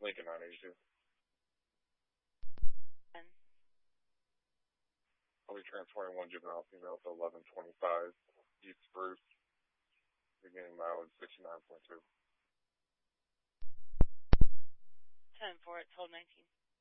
Lincoln 982. 10. I'll be transferring one juvenile female to 1125 East Spruce, beginning mileage 69.2. 10-4 at 1219.